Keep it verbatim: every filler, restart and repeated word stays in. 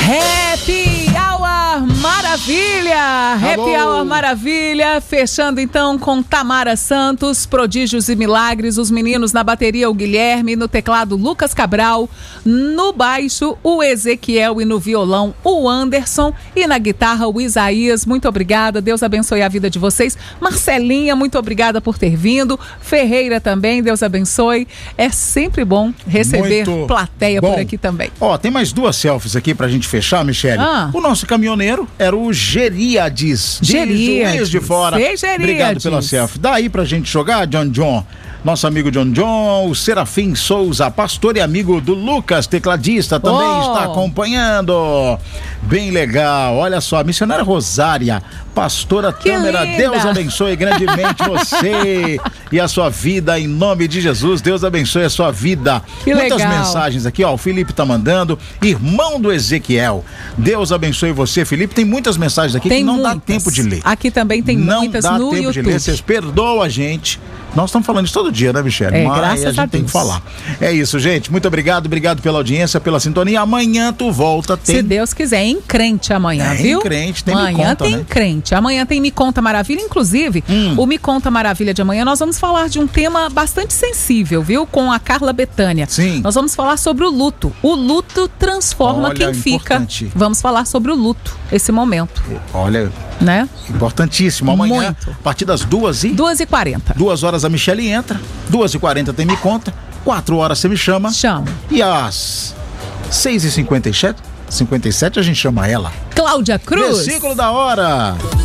Happy Hour Maravilha! Happy Hour Maravilha, fechando então com Tamara Santos, Prodígios e Milagres, os meninos na bateria, o Guilherme, no teclado Lucas Cabral, no baixo o Ezequiel e no violão o Anderson e na guitarra o Isaías. Muito obrigada, Deus abençoe a vida de vocês. Marcelinha, muito obrigada por ter vindo. Ferreira também, Deus abençoe. É sempre bom receber Muito plateia bom. por aqui também. Ó, tem mais duas selfies aqui pra gente fechar, Michele. Ah. O nosso caminhoneiro era o Geríades. Geríades. De Juiz de Fora. Ei, Geríades. Obrigado pela selfie. Dá aí pra gente jogar, John John. Nosso amigo John John, o Serafim Souza, pastor e amigo do Lucas, tecladista, também Oh. está acompanhando. Bem legal. Olha só, missionária Rosária, pastora Que Tâmara, linda. Deus abençoe grandemente você e a sua vida, em nome de Jesus. Deus abençoe a sua vida. Que Muitas legal. mensagens aqui, ó. O Felipe tá mandando, irmão do Ezequiel. Deus abençoe você, Felipe. Tem muitas mensagens aqui Tem que não dá muitas. tempo de ler. Aqui também tem não muitas dá no tempo YouTube. de ler. Vocês perdoam a gente. Nós estamos falando isso todo dia, né, Michele? É, Mas graças a gente a tem Deus. que falar. É isso, gente. Muito obrigado. Obrigado pela audiência, pela sintonia. Amanhã tu volta. Tem... Se Deus quiser, em crente amanhã, É, viu? em crente, tem Me amanhã Conta, tem né? crente. Amanhã tem Me Conta Maravilha. Inclusive, Hum. o Me Conta Maravilha de amanhã, nós vamos falar de um tema bastante sensível, viu? Com a Carla Betânia. Sim. Nós vamos falar sobre o luto. O luto transforma Olha, quem fica. importante. Vamos falar sobre o luto, esse momento, Olha, né? importantíssimo. Amanhã, Muito. a partir das duas e... duas e quarenta. Duas horas a Michele entra, duas e quarenta tem Me Conta, quatro horas você me chama. Chama. E às seis e cinquenta e sete, cinquenta e sete a gente chama ela. Cláudia Cruz. Versículo da hora.